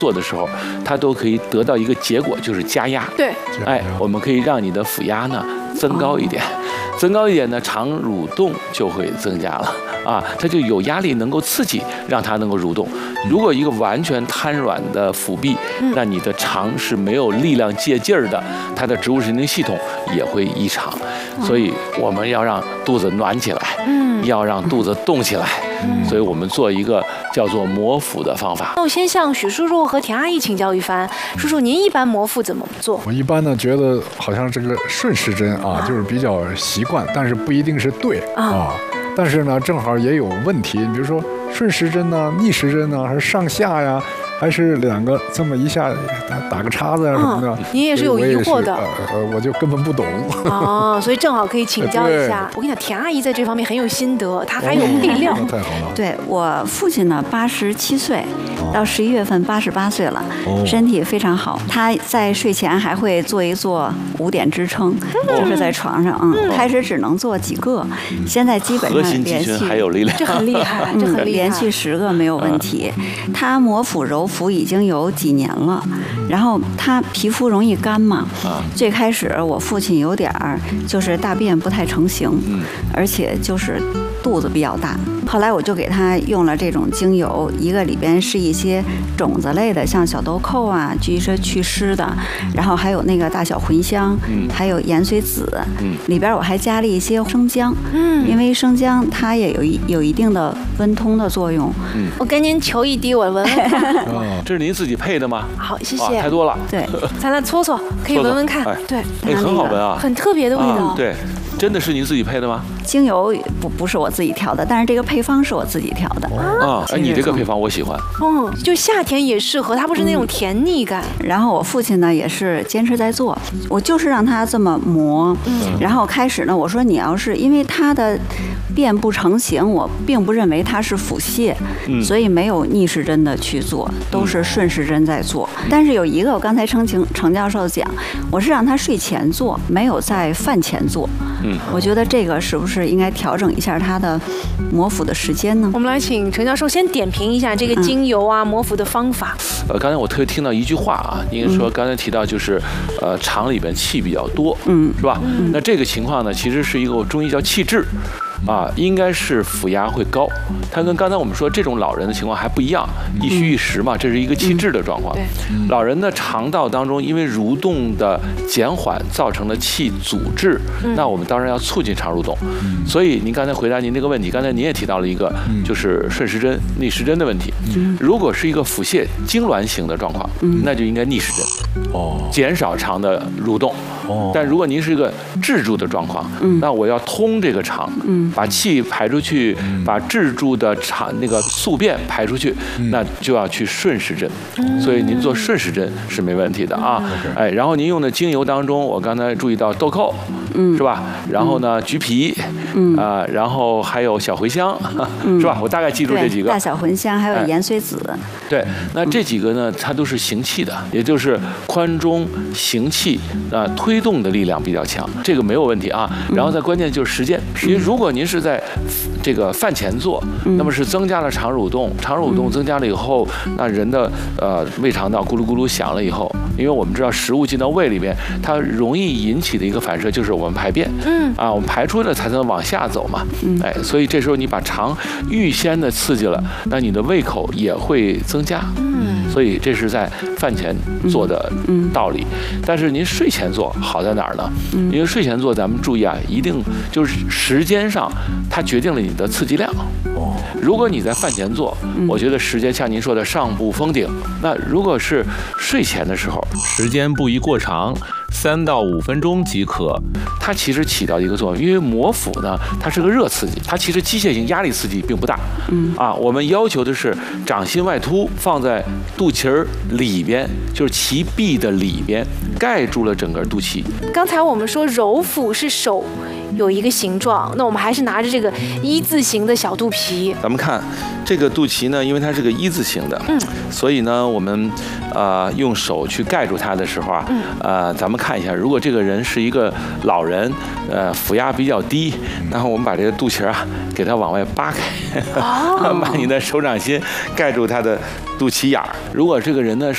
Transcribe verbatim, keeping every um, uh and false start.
做的时候，它都可以得到一个结果，就是加压。 对， 哎，我们可以让你的腹压呢增高一点，增高一点呢，肠蠕动就会增加了啊，它就有压力能够刺激，让它能够蠕动。如果一个完全瘫软的腹壁，那你的肠是没有力量借劲儿的，它的植物神经系统也会异常。所以我们要让肚子暖起来，嗯，要让肚子动起来。所以我们做一个叫做摩腹的方法。 那我先向许叔叔和田阿姨请教一番。叔叔，您一般摩腹怎么做？ 我一般呢觉得好像这个顺时针啊，就是比较习惯，但是不一定是对啊。但是呢，正好也有问题，比如说顺时针呢、逆时针呢，还是上下呀？还是两个这么一下打打个叉子啊什么的， 您也是有疑惑的， 呃，我就根本不懂哦，所以正好可以请教一下。我跟你讲，田阿姨在这方面很有心得，她还有配料。 太好了。 对，我父亲呢，八十七岁，到十一月份八十八岁了，身体非常好。他在睡前还会做一做五点支撑，就是在床上，嗯，开始只能做几个，现在基本上连续还有力量， 这很厉害，这很厉害， 连续十个没有问题。他摩腹揉腹已经有几年了，然后他皮肤容易干嘛，最开始我父亲有点儿就是大便不太成型，而且就是肚子比较大。后来我就给他用了这种精油，一个里边是一些种子类的，像小豆蔻啊，据说祛湿的，然后还有那个大小茴香，还有盐水籽，里边我还加了一些生姜，因为生姜它也有一有一定的温通的作用。 我跟您求一滴，我闻闻看。 这是您自己配的吗？ 好，谢谢。 太多了。 对， 咱来搓搓，可以闻闻看。对， 哎，很好闻啊， 很特别的味道。 对，真的是您自己配的吗？ 精油不不是我自己调的，但是这个配方是我自己调的。 啊，哎，你这个配方我喜欢。 嗯，就夏天也适合，它不是那种甜腻感。 然后我父亲呢也是坚持在做，我就是让他这么磨。然后开始呢，我说你要是因为他的便不成形，我并不认为他是腹泻，所以没有逆时针的去做，都是顺时针在做。但是有一个，我刚才程程程教授讲，我是让他睡前做，没有在饭前做。嗯，我觉得这个是不是应该调整一下他的摩腹的时间呢？ 我们来请程教授先点评一下这个精油啊、摩腹的方法。 呃，刚才我特别听到一句话啊，您说刚才提到就是，呃，肠里边气比较多，嗯，是吧？那这个情况呢，其实是一个中医叫气滞。啊，应该是腹压会高，它跟刚才我们说这种老人的情况还不一样，一虚一实嘛，这是一个气滞的状况。嗯、老人的肠道当中因为蠕动的减缓造成了气阻滞，嗯、那我们当然要促进肠蠕动。嗯、所以您刚才回答您这个问题，刚才您也提到了一个，就是顺时针、逆时针的问题。嗯、如果是一个腹泻痉挛型的状况，嗯、那就应该逆时针，哦，减少肠的蠕动。哦，但如果您是一个滞住的状况，嗯、那我要通这个肠。嗯。把气排出去，把滞住的肠那个宿便排出去，那就要去顺时针。所以您做顺时针是没问题的啊。哎，然后您用的精油当中，我刚才注意到豆蔻，是吧？然后呢，橘皮，啊，然后还有小茴香，是吧？我大概记住这几个。 大小茴香还有盐水籽。 对，那这几个呢，它都是行气的，也就是髋中行气啊，推动的力量比较强，这个没有问题啊。然后再关键就是时间，因为如果您您是在这个饭前做，那么是增加了肠蠕动，肠蠕动增加了以后，那人的呃胃肠道咕噜咕噜响了以后，因为我们知道食物进到胃里面，它容易引起的一个反射就是我们排便，嗯啊，我们排出了才能往下走嘛，哎，所以这时候你把肠预先的刺激了，那你的胃口也会增加，嗯，所以这是在饭前做的道理。但是您睡前做好在哪儿呢？因为睡前做咱们注意啊，一定就是时间上。它决定了你的刺激量。如果你在饭前做，我觉得时间像您说的上不封顶。那如果是睡前的时候，时间不宜过长，三到五分钟即可。它其实起到一个作用，因为摩腹呢，它是个热刺激，它其实机械性压力刺激并不大。嗯啊，我们要求的是掌心外凸，放在肚脐儿里边，就是脐壁的里边，盖住了整个肚脐。 刚才我们说揉腹是手有一个形状，那我们还是拿着这个一字形的小肚皮。 咱们看这个肚脐呢，因为它是个一字形的，嗯，所以呢，我们呃用手去盖住它的时候啊，嗯、呃，咱们看一下，如果这个人是一个老人，呃，腹压比较低，然后我们把这个肚脐啊给它往外扒开，哦、把你的手掌心盖住他的肚脐眼儿。如果这个人呢